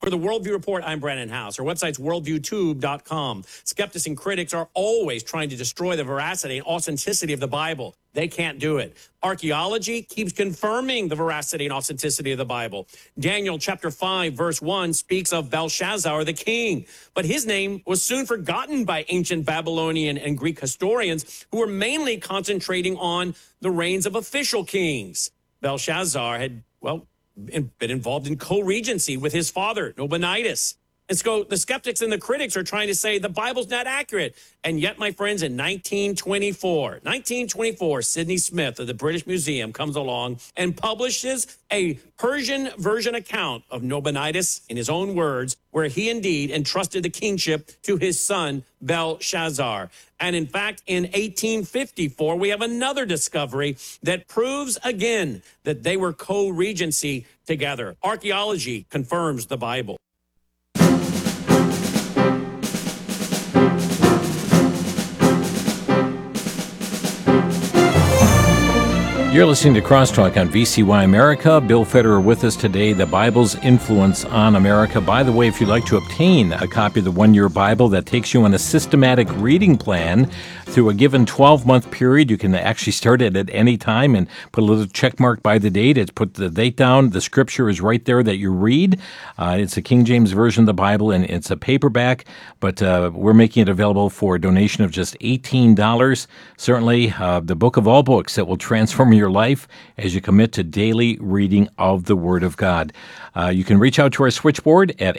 For the Worldview Report, I'm Brandon House. Our website's worldviewtube.com. Skeptics and critics are always trying to destroy the veracity and authenticity of the Bible. They can't do it. Archaeology keeps confirming the veracity and authenticity of the Bible. Daniel chapter 5, verse 1 speaks of Belshazzar, the king. But his name was soon forgotten by ancient Babylonian and Greek historians who were mainly concentrating on the reigns of official kings. Belshazzar had, been involved in co-regency with his father, Nabonidus. And so the skeptics and the critics are trying to say the Bible's not accurate. And yet, my friends, in 1924, Sidney Smith of the British Museum comes along and publishes a Persian version account of Nabonidus in his own words, where he indeed entrusted the kingship to his son, Belshazzar. And in fact, in 1854, we have another discovery that proves again that they were co-regency together. Archaeology confirms the Bible. You're listening to Crosstalk on VCY America. Bill Federer with us today, the Bible's influence on America. By the way, if you'd like to obtain a copy of the One-Year Bible that takes you on a systematic reading plan through a given 12-month period, you can actually start it at any time and put a little check mark by the date. It's put the date down. The scripture is right there that you read. It's a King James Version of the Bible, and it's a paperback, but we're making it available for a donation of just $18. Certainly, the book of all books that will transform your life as you commit to daily reading of the Word of God. You can reach out to our switchboard at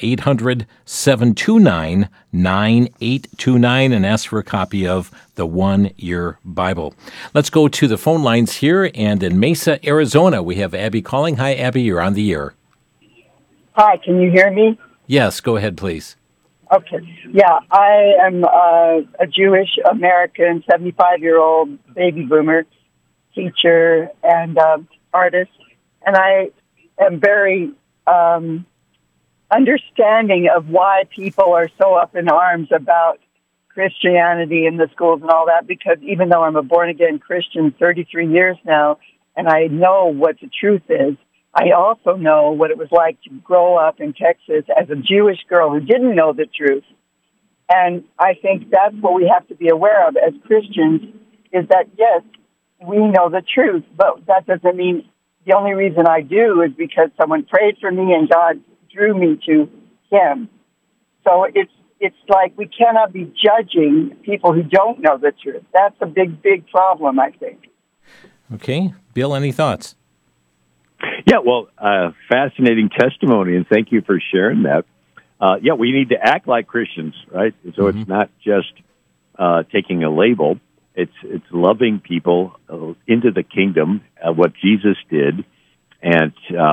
800-729-9829 and ask for a copy of the One-Year Bible. Let's go to the phone lines here, and in Mesa, Arizona, we have Abby calling. Hi, Abby, you're on the air. Hi, can you hear me? Yes, go ahead, please. Okay. Yeah, I am a Jewish American, 75-year-old baby boomer, teacher and artist, and I am very understanding of why people are so up in arms about Christianity in the schools and all that, because even though I'm a born-again Christian 33 years now, and I know what the truth is, I also know what it was like to grow up in Texas as a Jewish girl who didn't know the truth. And I think that's what we have to be aware of as Christians, is that, yes, we know the truth, but that doesn't mean the only reason I do is because someone prayed for me and God drew me to Him. So it's like we cannot be judging people who don't know the truth. That's a big, big problem, I think. Okay. Bill, any thoughts? Yeah, well, fascinating testimony, and thank you for sharing that. We need to act like Christians, right? So It's not just taking a label. It's loving people into the kingdom, what Jesus did, and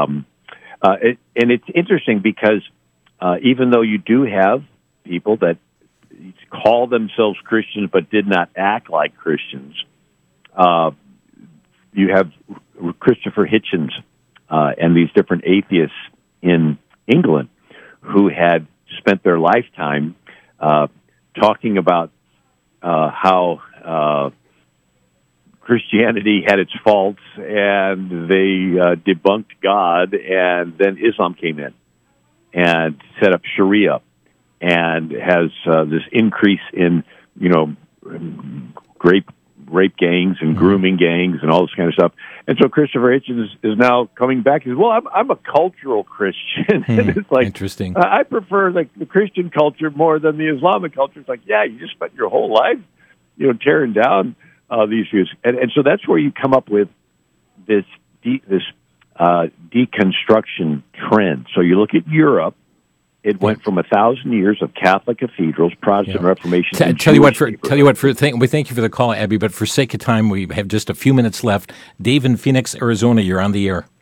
it's interesting because even though you do have people that call themselves Christians but did not act like Christians, you have Christopher Hitchens and these different atheists in England who had spent their lifetime talking about how Christianity had its faults, and they debunked God, and then Islam came in and set up Sharia, and has this increase in, rape gangs and grooming gangs and all this kind of stuff. And so Christopher Hitchens is now coming back and says, well, I'm a cultural Christian. And it's like, interesting. I prefer the Christian culture more than the Islamic culture. It's like, yeah, you just spent your whole life, tearing down these views. And so that's where you come up with this deconstruction trend. So you look at Europe. It went from 1,000 years of Catholic cathedrals, Protestant Reformation. Tell you what, we thank you for the call, Abby. But for sake of time, we have just a few minutes left. Dave in Phoenix, Arizona, you're on the air.